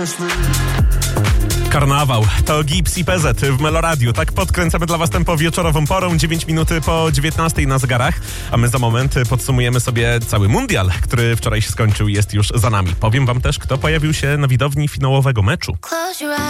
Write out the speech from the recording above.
Karnawał, to Gips i PZ w Meloradiu. Tak podkręcamy dla was tempo wieczorową porą, 9 minut po 19 na zegarach, a my za moment podsumujemy sobie cały mundial, który wczoraj się skończył i jest już za nami. Powiem wam też, kto pojawił się na widowni finałowego meczu.